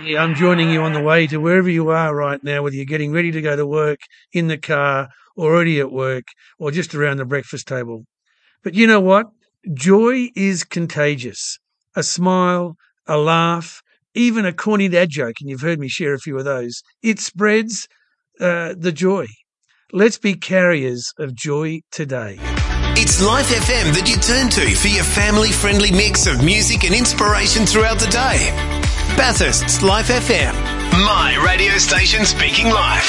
I'm joining you on the way to wherever you are right now, whether you're getting ready to go to work, in the car, already at work, or just around the breakfast table. But you know what? Joy is contagious. A smile, a laugh, even a corny dad joke, and you've heard me share a few of those. It spreads the joy. Let's be carriers of joy today. It's Life FM that you turn to for your family-friendly mix of music and inspiration throughout the day. Bathurst's Life FM, my radio station speaking life.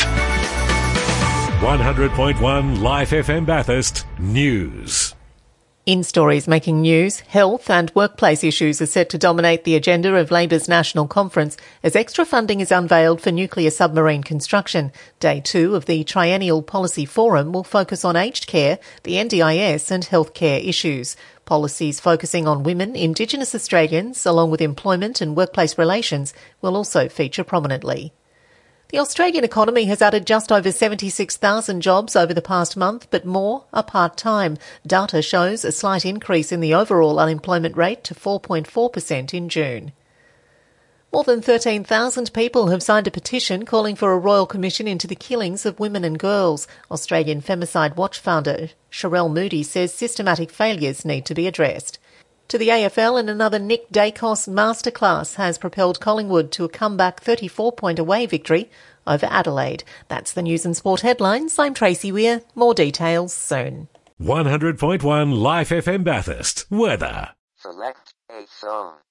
100.1 Life FM Bathurst News. In stories making news, health and workplace issues are set to dominate the agenda of Labor's National Conference as extra funding is unveiled for nuclear submarine construction. Day 2 of the Triennial Policy Forum will focus on aged care, the NDIS and healthcare issues. Policies focusing on women, Indigenous Australians, along with employment and workplace relations, will also feature prominently. The Australian economy has added just over 76,000 jobs over the past month, but more are part-time. Data shows a slight increase in the overall unemployment rate to 4.4% in June. More than 13,000 people have signed a petition calling for a royal commission into the killings of women and girls. Australian Femicide Watch founder Sherelle Moody says systematic failures need to be addressed. To the AFL, and another Nick Dacos masterclass has propelled Collingwood to a comeback 34-point away victory over Adelaide. That's the news and sport headlines. I'm Tracy Weir. More details soon. 100.1 Life FM Bathurst. Weather. Select a song.